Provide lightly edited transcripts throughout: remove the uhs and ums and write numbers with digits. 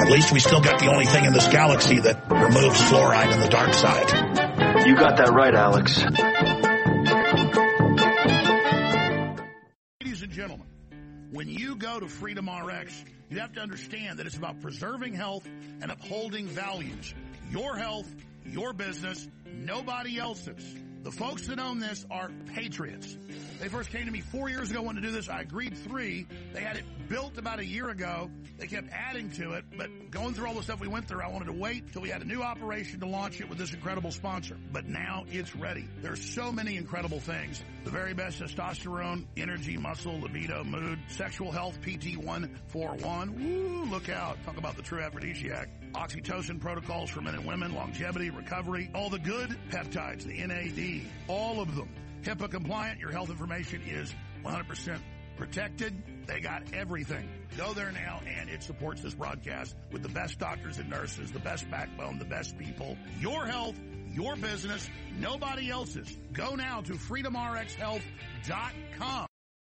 At least we still got the only thing in this galaxy that removes fluoride in the dark side. You got that right, Alex. Ladies and gentlemen, when you go to Freedom RX, you have to understand that it's about preserving health and upholding values. Your health, your business, nobody else's. The folks that own this are patriots. They first came to me 4 years ago, wanted to do this. I agreed 3. They had it built about a year ago. They kept adding to it, but going through all the stuff we went through, I wanted to wait till we had a new operation to launch it with this incredible sponsor. But now it's ready. There's so many incredible things. The very best testosterone, energy, muscle, libido, mood, sexual health, PT141. Woo, look out. Talk about the true aphrodisiac. Oxytocin protocols for men and women, longevity, recovery, all the good peptides, the NAD, all of them. HIPAA compliant, your health information is 100% protected. They got everything. Go there now, and it supports this broadcast with the best doctors and nurses, the best backbone, the best people. Your health, your business, nobody else's. Go now to freedomrxhealth.com.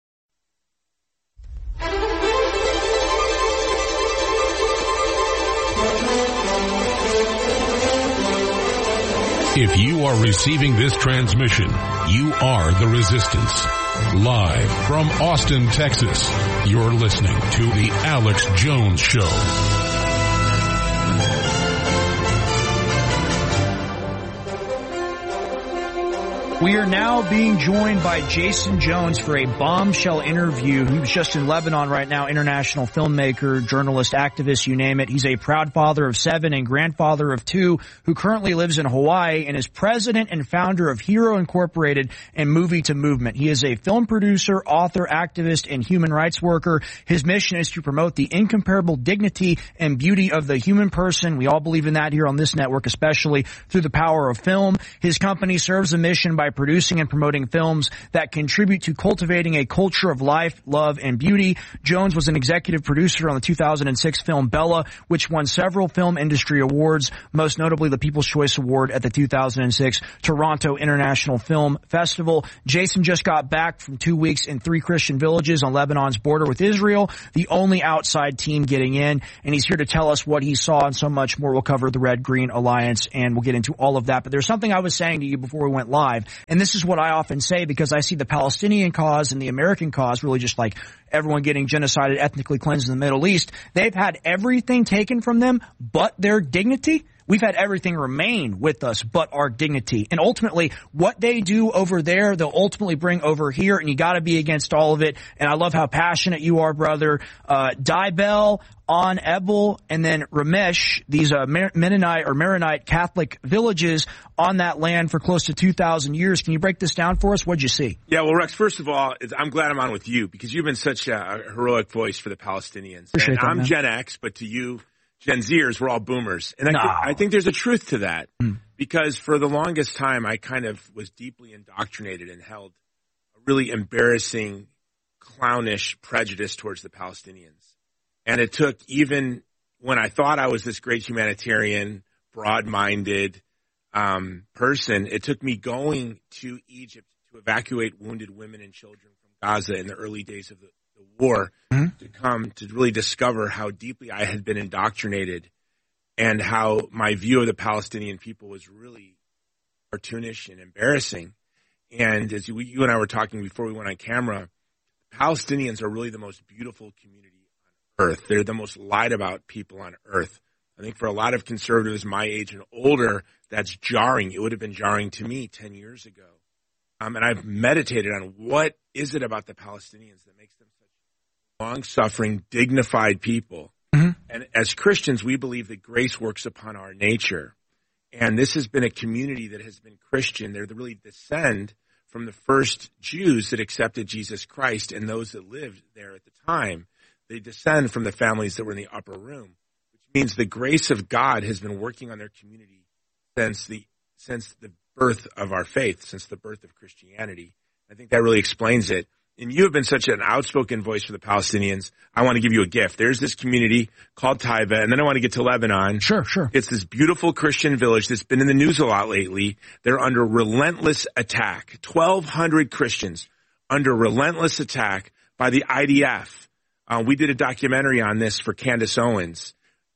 If you are receiving this transmission, you are the Resistance. Live from Austin, Texas, you're listening to The Alex Jones Show. We are now being joined by Jason Jones for a bombshell interview. He was just in Lebanon right now, international filmmaker, journalist, activist, you name it. He's a proud father of 7 and grandfather of 2 who currently lives in Hawaii and is president and founder of Hero Incorporated and Movie to Movement. He is a film producer, author, activist, and human rights worker. His mission is to promote the incomparable dignity and beauty of the human person. We all believe in that here on this network, especially through the power of film. His company serves a mission by producing and promoting films that contribute to cultivating a culture of life, love, and beauty. Jones was an executive producer on the 2006 film Bella, which won several film industry awards, most notably the People's Choice Award at the 2006 Toronto International Film Festival. Jason just got back from 2 weeks in 3 Christian villages on Lebanon's border with Israel, the only outside team getting in, and he's here to tell us what he saw and so much more. We'll cover the Red-Green Alliance, and we'll get into all of that. But there's something I was saying to you before we went live, and this is what I often say because I see the Palestinian cause and the American cause really just like everyone getting genocided, ethnically cleansed in the Middle East. They've had everything taken from them but their dignity. We've had everything remain with us but our dignity. And ultimately, what they do over there, they'll ultimately bring over here, and you got to be against all of it. And I love how passionate you are, brother. Dibel, On Ebel, and then Ramesh, these Mennonite or Maronite Catholic villages on that land for close to 2,000 years. Can you break this down for us? What'd you see? Yeah, well, Rex, first of all, I'm glad I'm on with you because you've been such a heroic voice for the Palestinians. Appreciate and that, I'm man. Gen X, but to you, Gen Zers, we're all boomers. And I think there's a truth to that because for the longest time, I kind of was deeply indoctrinated and held a really embarrassing, clownish prejudice towards the Palestinians. And it took, even when I thought I was this great humanitarian, broad-minded person, it took me going to Egypt to evacuate wounded women and children from Gaza in the early days of the war to come to really discover how deeply I had been indoctrinated and how my view of the Palestinian people was really cartoonish and embarrassing. And as you and I were talking before we went on camera, Palestinians are really the most beautiful community on earth. They're the most lied about people on earth. I think for a lot of conservatives my age and older, that's jarring. It would have been jarring to me 10 years ago. And I've meditated on what is it about the Palestinians that makes them such long-suffering, dignified people. And as Christians, we believe that grace works upon our nature. And this has been a community that has been Christian. They're really descend from the first Jews that accepted Jesus Christ and those that lived there at the time. They descend from the families that were in the upper room, which means the grace of God has been working on their community since the birth of our faith, since the birth of Christianity. I think that really explains it. And you have been such an outspoken voice for the Palestinians. I want to give you a gift. There's this community called Taiba, and then I want to get to Lebanon. Sure. It's this beautiful Christian village that's been in the news a lot lately. They're under relentless attack. 1,200 Christians under relentless attack by the IDF. We did a documentary on this for Candace Owens.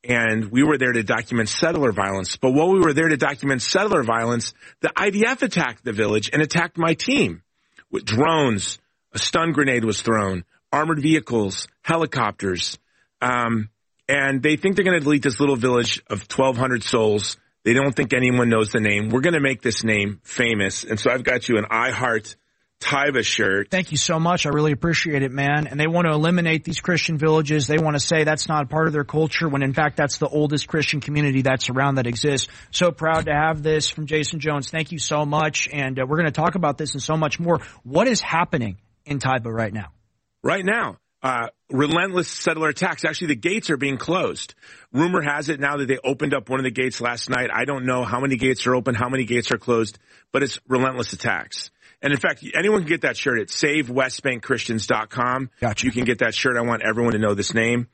and we were there to document settler violence. But while we were there to document settler violence, the IDF attacked the village and attacked my team with drones. A stun grenade was thrown, armored vehicles, helicopters. And they think they're going to delete this little village of 1,200 souls. They don't think anyone knows the name. We're going to make this name famous. And so I've got you an I Heart Taiba shirt. Thank you so much. I really appreciate it, man. And they want to eliminate these Christian villages. They want to say that's not part of their culture when in fact that's the oldest Christian community that's around that exists. So proud to have this from Jason Jones. Thank you so much. And we're going to talk about this and so much more. What is happening in Taiba right now? Right now, relentless settler attacks. Actually, the gates are being closed. Rumor has it now that they opened up one of the gates last night. I don't know how many gates are open, how many gates are closed, but it's relentless attacks. And in fact, anyone can get that shirt at SaveWestBankChristians.com. Gotcha. You can get that shirt. I want everyone to know this name.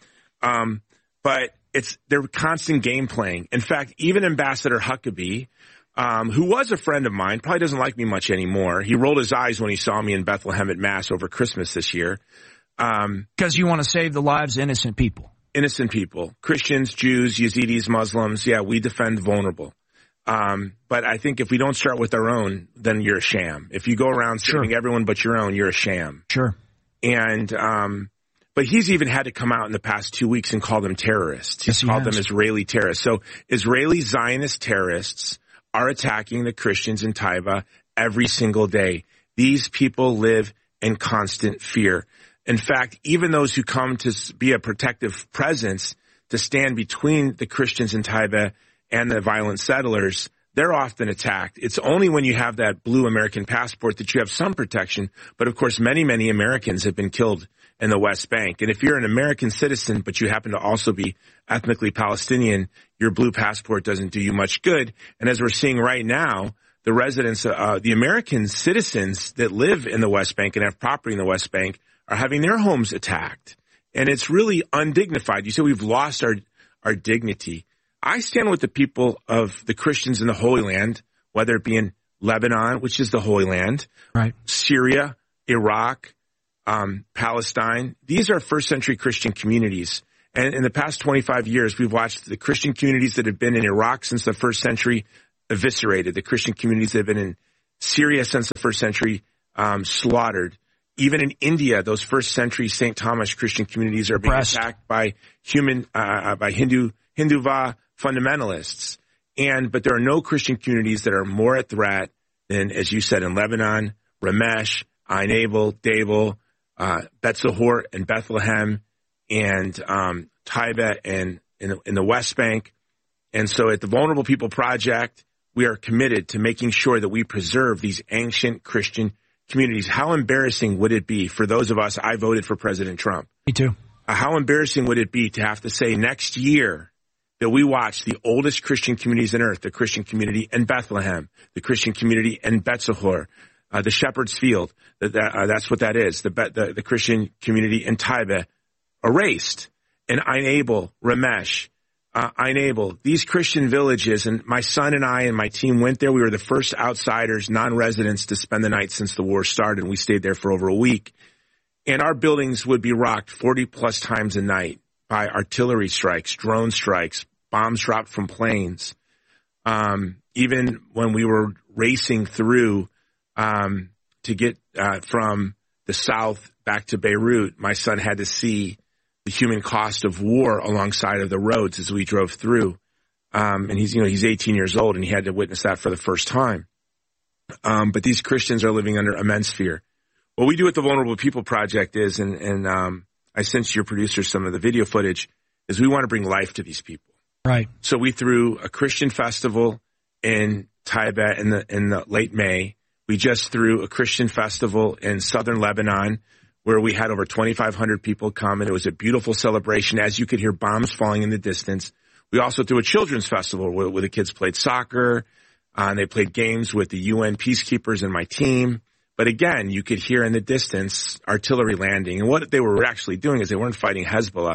But they're constant game playing. In fact, even Ambassador Huckabee, who was a friend of mine, probably doesn't like me much anymore. He rolled his eyes when he saw me in Bethlehem at Mass over Christmas this year. Because you want to save the lives of innocent people. Innocent people. Christians, Jews, Yazidis, Muslims. Yeah, we defend vulnerable. But I think if we don't start with our own, then you're a sham. If you go around saving everyone but your own, you're a sham. Sure. And, but he's even had to come out in the past 2 weeks and call them terrorists. He's called them Israeli terrorists. So Israeli Zionist terrorists are attacking the Christians in Taiba every single day. These people live in constant fear. In fact, even those who come to be a protective presence to stand between the Christians in Taiba and the violent settlers, they're often attacked. It's only when you have that blue American passport that you have some protection. But of course, many, many Americans have been killed in the West Bank. And if you're an American citizen, but you happen to also be ethnically Palestinian, your blue passport doesn't do you much good. And as we're seeing right now, the residents, the American citizens that live in the West Bank and have property in the West Bank are having their homes attacked. And it's really undignified. You say we've lost our dignity. I stand with the people of the Christians in the Holy Land, whether it be in Lebanon, which is the Holy Land, right, Syria, Iraq, Palestine. These are first century Christian communities. And in the past 25 years, we've watched the Christian communities that have been in Iraq since the first century eviscerated, the Christian communities that have been in Syria since the first century slaughtered. Even in India, those first century St. Thomas Christian communities are being attacked by Hinduva fundamentalists. But there are no Christian communities that are more at threat than, as you said, in Lebanon, Ramesh, Ain Abel, Dable, Betzahor and Bethlehem, and Taiba and in the West Bank. And so at the Vulnerable People Project, we are committed to making sure that we preserve these ancient Christian communities. How embarrassing would it be for those of us, I voted for President Trump. Me too. How embarrassing would it be to have to say next year that we watch the oldest Christian communities on earth, the Christian community in Bethlehem, the Christian community in Betzahor, the Shepherd's Field, that's what that is, the Christian community in Taiba, erased. And Ain Abel, Ramesh, Ain Abel, these Christian villages, and my son and I and my team went there. We were the first outsiders, non-residents, to spend the night since the war started, and we stayed there for over a week. And our buildings would be rocked 40 plus times a night by artillery strikes, drone strikes, bombs dropped from planes. Even when we were racing through to get from the south back to Beirut, my son had to see the human cost of war alongside of the roads as we drove through. And he's 18 years old and he had to witness that for the first time. But these Christians are living under immense fear. What we do at the Vulnerable People Project is, and I sent your producer some of the video footage, is we want to bring life to these people. Right. So we threw a Christian festival in Taiba in the late May. We just threw a Christian festival in southern Lebanon where we had over 2,500 people come, and it was a beautiful celebration as you could hear bombs falling in the distance. We also threw a children's festival where the kids played soccer, and they played games with the UN peacekeepers and my team. But again, you could hear in the distance artillery landing. And what they were actually doing is they weren't fighting Hezbollah.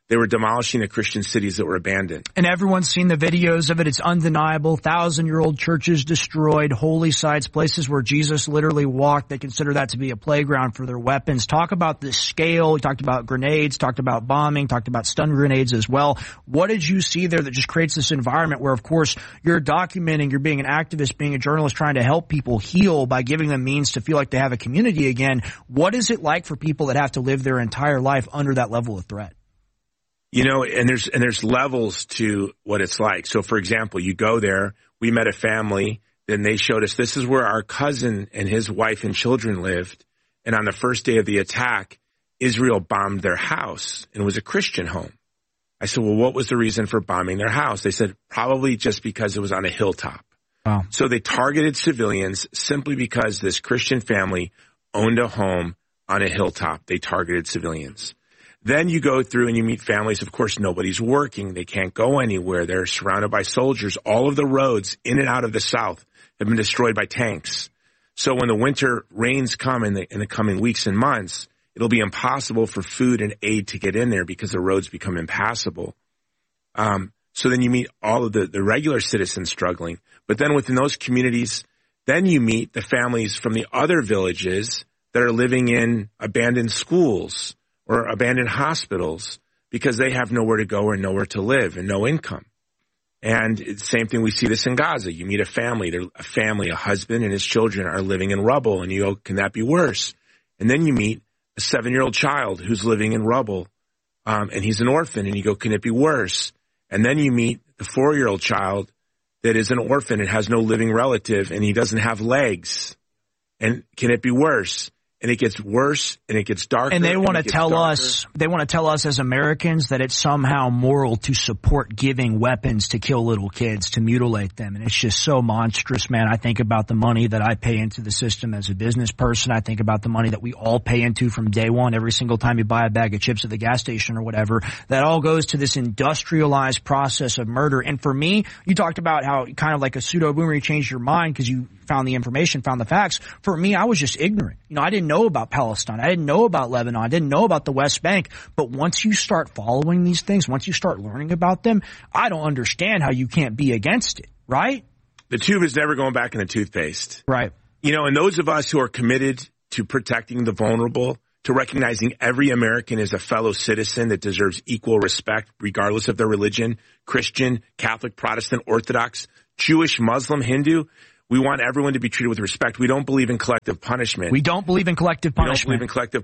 They were demolishing the Christian cities that were abandoned. And everyone's seen the videos of it. It's undeniable. 1,000-year-old churches destroyed, holy sites, places where Jesus literally walked. They consider that to be a playground for their weapons. Talk about the scale. We talked about grenades, talked about bombing, talked about stun grenades as well. What did you see there that just creates this environment where, of course, you're documenting, you're being an activist, being a journalist, trying to help people heal by giving them means to feel like they have a community again. What is it like for people that have to live their entire life under that level of threat? You know, and there's levels to what it's like. So, for example, you go there, we met a family, then they showed us this is where our cousin and his wife and children lived. And on the first day of the attack, Israel bombed their house, and it was a Christian home. I said, well, what was the reason for bombing their house? They said, probably just because it was on a hilltop. Wow. So they targeted civilians simply because this Christian family owned a home on a hilltop. They targeted civilians. Then you go through and you meet families. Of course, nobody's working. They can't go anywhere. They're surrounded by soldiers. All of the roads in and out of the South have been destroyed by tanks. So when the winter rains come in the coming weeks and months, it'll be impossible for food and aid to get in there because the roads become impassable. So then you meet all of the regular citizens struggling. But then within those communities, then you meet the families from the other villages that are living in abandoned schools or abandoned hospitals because they have nowhere to go or nowhere to live and no income. And it's the same thing, we see this in Gaza. You meet a family, a husband and his children are living in rubble, and you go, can that be worse? And then you meet a 7-year-old child who's living in rubble, and he's an orphan, and you go, can it be worse? And then you meet the 4-year-old child that is an orphan and has no living relative, and he doesn't have legs. And can it be worse? And it gets worse, and it gets darker. And they want to tell us as Americans that it's somehow moral to support giving weapons to kill little kids, to mutilate them. And it's just so monstrous, man. I think about the money that I pay into the system as a business person. I think about the money that we all pay into from day one, every single time you buy a bag of chips at the gas station or whatever. That all goes to this industrialized process of murder. And for me, you talked about how kind of like a pseudo-boomer, you changed your mind because you found the information, found the facts. For me, I was just ignorant. You know, I didn't know about Palestine. I didn't know about Lebanon. I didn't know about the West Bank. But once you start following these things, once you start learning about them, I don't understand how you can't be against it, right? The tube is never going back in the toothpaste. Right. You know, and those of us who are committed to protecting the vulnerable, to recognizing every American is a fellow citizen that deserves equal respect, regardless of their religion, Christian, Catholic, Protestant, Orthodox, Jewish, Muslim, Hindu. We want everyone to be treated with respect. We don't believe in collective punishment. We don't believe in collective punishment.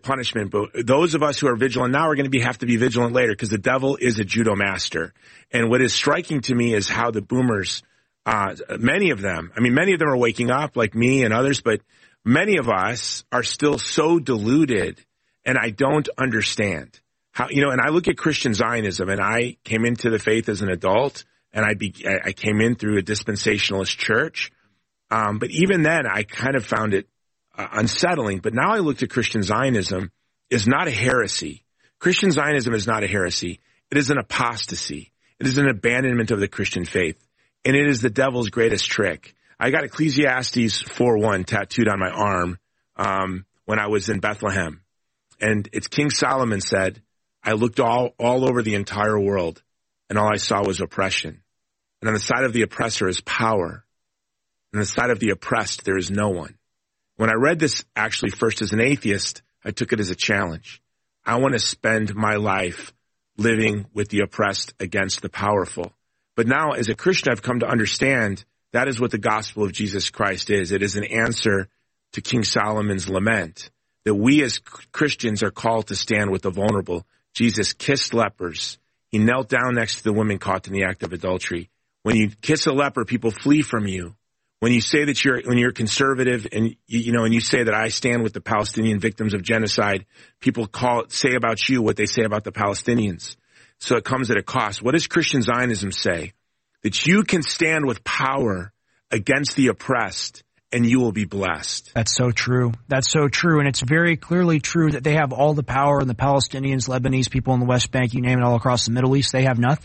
But those of us who are vigilant now are going to have to be vigilant later because the devil is a judo master. And what is striking to me is how the boomers, many of them are waking up like me and others, but many of us are still so deluded, and I don't understand how, you know, and I look at Christian Zionism, and I came into the faith as an adult, and I came in through a dispensationalist church. But even then, I kind of found it unsettling. But now I looked at Christian Zionism is not a heresy. Christian Zionism is not a heresy. It is an apostasy. It is an abandonment of the Christian faith. And it is the devil's greatest trick. I got Ecclesiastes 4:1 tattooed on my arm when I was in Bethlehem. And it's King Solomon said, I looked all over the entire world, and all I saw was oppression. And on the side of the oppressor is power. On the side of the oppressed, there is no one. When I read this actually first as an atheist, I took it as a challenge. I want to spend my life living with the oppressed against the powerful. But now as a Christian, I've come to understand that is what the gospel of Jesus Christ is. It is an answer to King Solomon's lament, that we as Christians are called to stand with the vulnerable. Jesus kissed lepers. He knelt down next to the woman caught in the act of adultery. When you kiss a leper, people flee from you. When you say that when you're conservative and and you say that I stand with the Palestinian victims of genocide, people say about you what they say about the Palestinians. So it comes at a cost. What does Christian Zionism say? That you can stand with power against the oppressed and you will be blessed. That's so true. That's so true. And it's very clearly true that they have all the power, and the Palestinians, Lebanese people in the West Bank, you name it, all across the Middle East, they have nothing.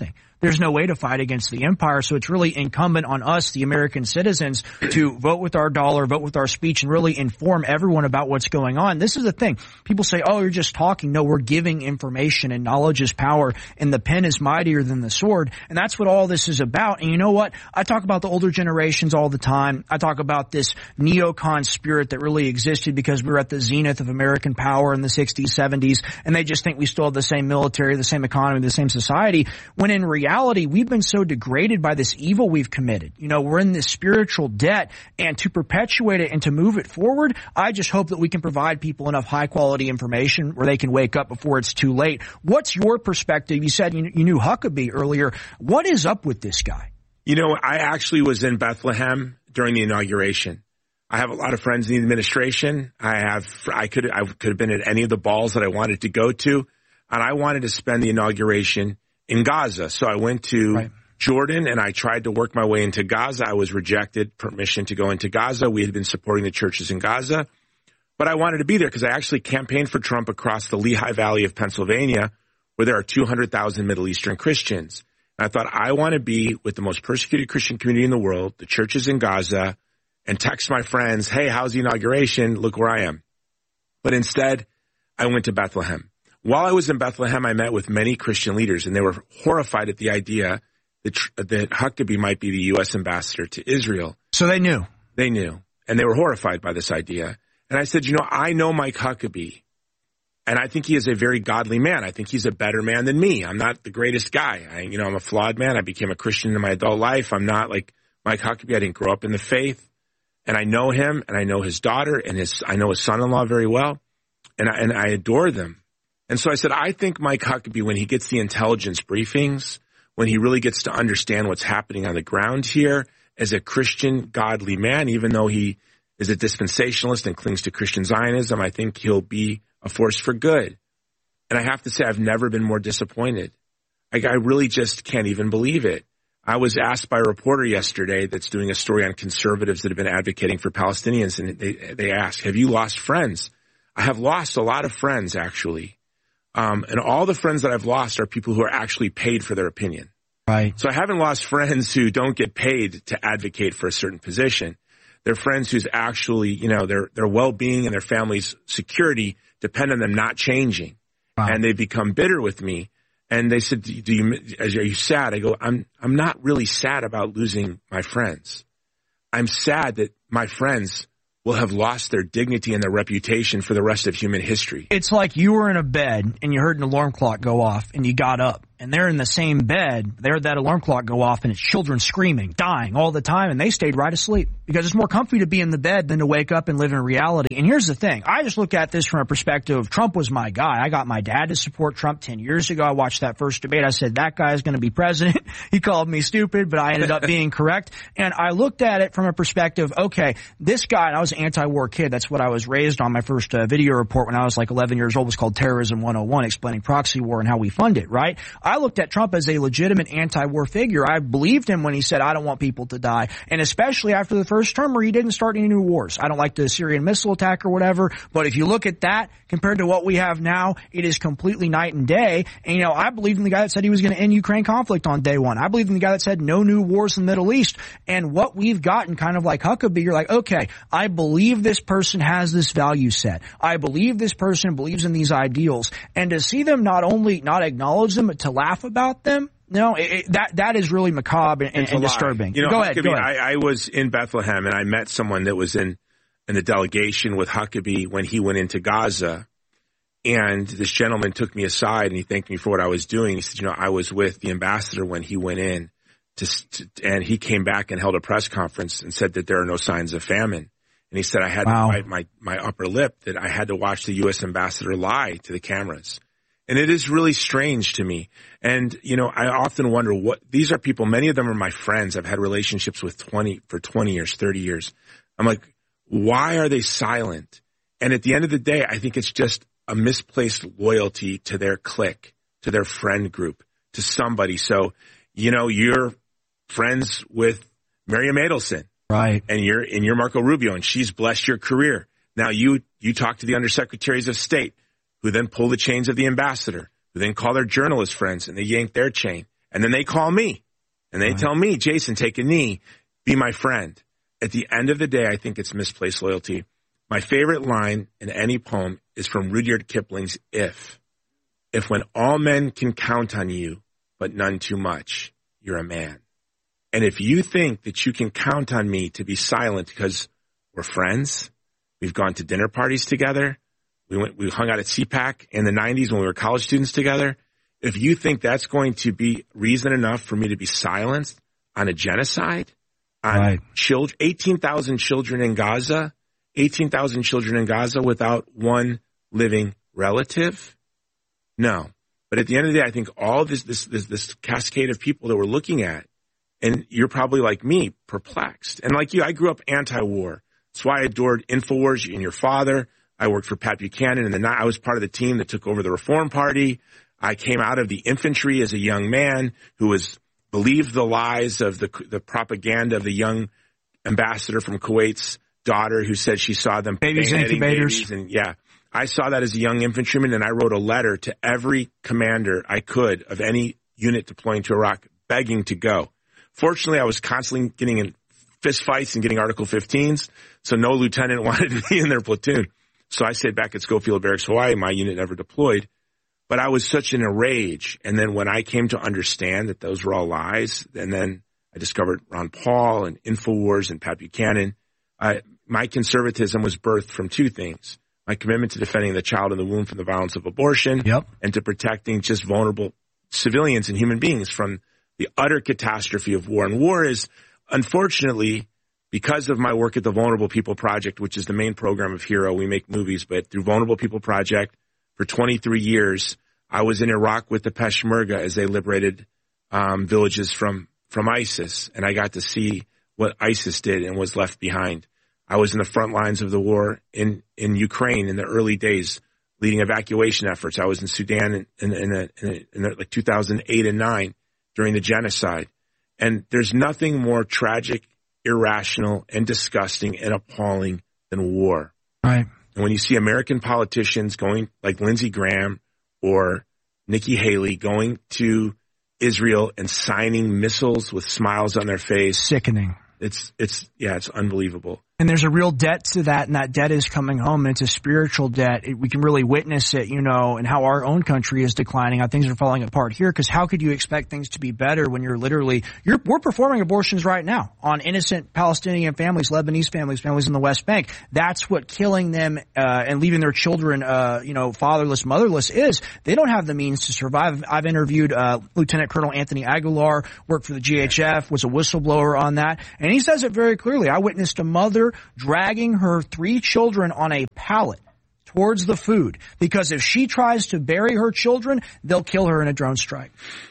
there's no way to fight against the empire. So it's really incumbent on us, the American citizens, to vote with our dollar, vote with our speech, and really inform everyone about what's going on. This is the thing. People say, oh, you're just talking. No, we're giving information, and knowledge is power, and the pen is mightier than the sword. And that's what all this is about. And you know what? I talk about the older generations all the time. I talk about this neocon spirit that really existed because we were at the zenith of American power in the 60s, 70s, and they just think we still have the same military, the same economy, the same society, when in reality, we've been so degraded by this evil we've committed. You know, we're in this spiritual debt, and to perpetuate it and to move it forward, I just hope that we can provide people enough high-quality information where they can wake up before it's too late. What's your perspective? You said you knew Huckabee earlier. What is up with this guy? You know, I actually was in Bethlehem during the inauguration. I have a lot of friends in the administration. I could have been at any of the balls that I wanted to go to, and I wanted to spend the inauguration in Gaza. So I went to Jordan, and I tried to work my way into Gaza. I was rejected permission to go into Gaza. We had been supporting the churches in Gaza, but I wanted to be there because I actually campaigned for Trump across the Lehigh Valley of Pennsylvania, where there are 200,000 Middle Eastern Christians. And I thought, I want to be with the most persecuted Christian community in the world, the churches in Gaza, and text my friends, hey, how's the inauguration? Look where I am. But instead, I went to Bethlehem. While I was in Bethlehem, I met with many Christian leaders, and they were horrified at the idea that Huckabee might be the U.S. ambassador to Israel. So they knew. They knew. And they were horrified by this idea. And I said, you know, I know Mike Huckabee, and I think he is a very godly man. I think he's a better man than me. I'm not the greatest guy. I'm a flawed man. I became a Christian in my adult life. I'm not like Mike Huckabee. I didn't grow up in the faith. And I know him, and I know his daughter, and I know his son-in-law very well, and I adore them. And so I said, I think Mike Huckabee, when he gets the intelligence briefings, when he really gets to understand what's happening on the ground here, as a Christian, godly man, even though he is a dispensationalist and clings to Christian Zionism, I think he'll be a force for good. And I have to say, I've never been more disappointed. I really just can't even believe it. I was asked by a reporter yesterday that's doing a story on conservatives that have been advocating for Palestinians, and they asked, have you lost friends? I have lost a lot of friends, actually. And all the friends that I've lost are people who are actually paid for their opinion. Right. So I haven't lost friends who don't get paid to advocate for a certain position. They're friends whose actually, you know, their well-being and their family's security depend on them not changing. Wow. And they've become bitter with me. And they said, are you sad? I go, I'm not really sad about losing my friends. I'm sad that my friends will have lost their dignity and their reputation for the rest of human history. It's like you were in a bed and you heard an alarm clock go off and you got up. And they're in the same bed, they heard that alarm clock go off and it's children screaming, dying all the time, and they stayed right asleep. Because it's more comfy to be in the bed than to wake up and live in reality. And here's the thing, I just look at this from a perspective of Trump was my guy. I got my dad to support Trump 10 years ago. I watched that first debate. I said, that guy is going to be president. He called me stupid, but I ended up being correct. And I looked at it from a perspective, okay, this guy, and I was an anti-war kid. That's what I was raised on. My first video report when I was like 11 years old was called Terrorism 101, explaining proxy war and how we fund it, right? I looked at Trump as a legitimate anti-war figure. I believed him when he said, I don't want people to die. And especially after the first term where he didn't start any new wars. I don't like the Syrian missile attack or whatever, but if you look at that compared to what we have now, it is completely night and day. And, you know, I believed in the guy that said he was going to end Ukraine conflict on day one. I believed in the guy that said no new wars in the Middle East. And what we've gotten, kind of like Huckabee, you're like, okay, I believe this person has this value set. I believe this person believes in these ideals. And to see them not only not acknowledge them, but to laugh about them, no, that is really macabre and disturbing. You know, go ahead. I was in Bethlehem and I met someone that was in the delegation with Huckabee when he went into Gaza. And this gentleman took me aside and he thanked me for what I was doing. He said, you know, I was with the ambassador when he went in and he came back and held a press conference and said that there are no signs of famine. And he said, I had to bite my upper lip, that I had to watch the U.S. ambassador lie to the cameras. And it is really strange to me. And, you know, I often wonder these are people, many of them are my friends. I've had relationships with for 20 years, 30 years. I'm like, why are they silent? And at the end of the day, I think it's just a misplaced loyalty to their clique, to their friend group, to somebody. So, you know, you're friends with Miriam Adelson. Right. And you're Marco Rubio, and she's blessed your career. Now you talk to the undersecretaries of state, who then pull the chains of the ambassador, who then call their journalist friends and they yank their chain. And then they call me and they tell me, Jason, take a knee, be my friend. At the end of the day, I think it's misplaced loyalty. My favorite line in any poem is from Rudyard Kipling's If when all men can count on you, but none too much, you're a man. And if you think that you can count on me to be silent because we're friends, we've gone to dinner parties together, we hung out at CPAC in the 90s when we were college students together. If you think that's going to be reason enough for me to be silenced on a genocide, on 18,000 children in Gaza, 18,000 children in Gaza without one living relative? No. But at the end of the day, I think all this cascade of people that we're looking at, and you're probably like me, perplexed. And like you, I grew up anti-war. That's why I adored InfoWars and your father. I worked for Pat Buchanan, and I was part of the team that took over the Reform Party. I came out of the infantry as a young man who believed the lies of the propaganda of the young ambassador from Kuwait's daughter who said she saw them babies in incubators. And I saw that as a young infantryman, and I wrote a letter to every commander I could of any unit deploying to Iraq begging to go. Fortunately, I was constantly getting in fist fights and getting Article 15s, so no lieutenant wanted to be in their platoon. So I stayed back at Schofield Barracks, Hawaii. My unit never deployed. But I was such in a rage. And then when I came to understand that those were all lies, and then I discovered Ron Paul and InfoWars and Pat Buchanan, my conservatism was birthed from two things. My commitment to defending the child in the womb from the violence of abortion and to protecting just vulnerable civilians and human beings from the utter catastrophe of war. And war is, unfortunately, because of my work at the Vulnerable People Project, which is the main program of HERO, we make movies, but through Vulnerable People Project, for 23 years, I was in Iraq with the Peshmerga as they liberated villages from ISIS, and I got to see what ISIS did and was left behind. I was in the front lines of the war in Ukraine in the early days, leading evacuation efforts. I was in Sudan in like 2008 and 9 during the genocide. And there's nothing more tragic, irrational, and disgusting and appalling than war. Right. And when you see American politicians going like Lindsey Graham or Nikki Haley going to Israel and signing missiles with smiles on their face. Sickening. It's unbelievable. And there's a real debt to that, and that debt is coming home, and it's a spiritual debt. We can really witness it, and how our own country is declining, how things are falling apart here, because how could you expect things to be better when we're performing abortions right now on innocent Palestinian families, Lebanese families in the West Bank. That's what killing them, and leaving their children, fatherless, motherless is. They don't have the means to survive. I've interviewed, Lieutenant Colonel Anthony Aguilar, worked for the GHF, was a whistleblower on that, and he says it very clearly. I witnessed a mother dragging her 3 children on a pallet towards the food, because if she tries to bury her children, they'll kill her in a drone strike.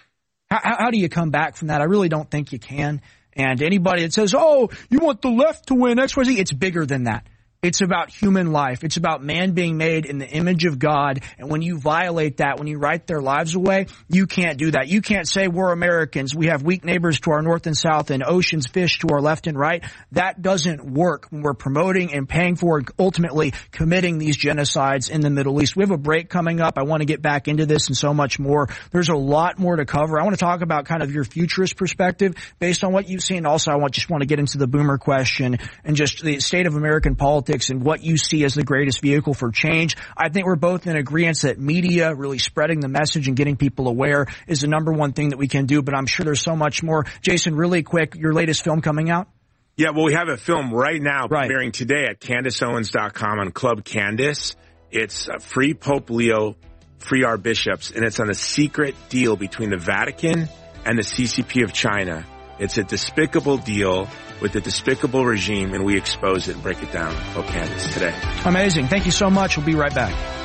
How do you come back from that? I really don't think you can. And anybody that says, oh, you want the left to win, XYZ, it's bigger than that. It's about human life. It's about man being made in the image of God. And when you violate that, when you write their lives away, you can't do that. You can't say we're Americans. We have weak neighbors to our north and south and oceans, fish to our left and right. That doesn't work when we're promoting and paying for and ultimately committing these genocides in the Middle East. We have a break coming up. I want to get back into this and so much more. There's a lot more to cover. I want to talk about kind of your futurist perspective based on what you've seen. Also, I just want to get into the boomer question and just the state of American politics and what you see as the greatest vehicle for change. I think we're both in agreement that media, really spreading the message and getting people aware, is the number one thing that we can do, but I'm sure there's so much more. Jason, really quick, your latest film coming out? Yeah, well, we have a film right now premiering today at CandaceOwens.com on Club Candace. It's Free Pope Leo, Free Our Bishops, and it's on a secret deal between the Vatican and the CCP of China. It's a despicable deal with a despicable regime, and we expose it and break it down. Club Candace today. Amazing. Thank you so much. We'll be right back.